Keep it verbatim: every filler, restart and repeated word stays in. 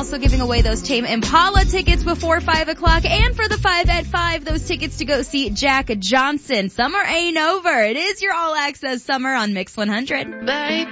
also giving away those Tame Impala tickets before five o'clock. And for the five at five, those tickets to go see Jack Johnson. Summer ain't over. It is your all access summer on Mix one hundred. Baby.